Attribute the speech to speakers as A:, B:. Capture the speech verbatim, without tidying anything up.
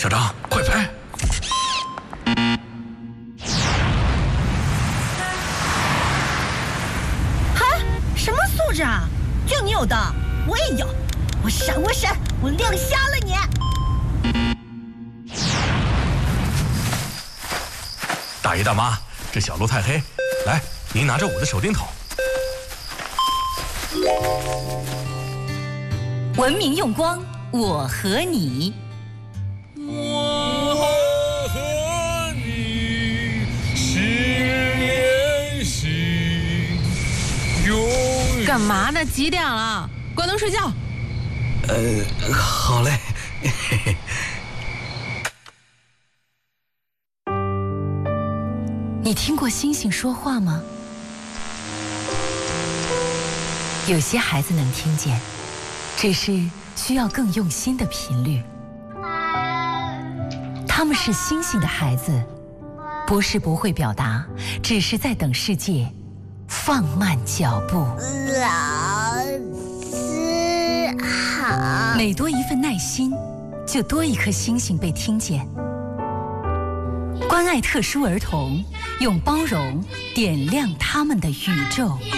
A: 小张，快拍！
B: 嗨，什么素质啊？就你有的，我也有。我闪，我闪，我亮瞎了你！
A: 大爷大妈，这小路太黑，来，您拿着我的手电筒。
C: 文明用光，我和你。
D: 我和你心连心，永远。
E: 干嘛呢？几点了？关灯睡觉。
F: 呃，好嘞。嘿嘿。
C: 你听过星星说话吗？有些孩子能听见，只是需要更用心的频率。他们是星星的孩子，不是不会表达，只是在等世界放慢脚步。
B: 老师好。
C: 每多一份耐心，就多一颗星星被听见。关爱特殊儿童，用包容点亮他们的宇宙。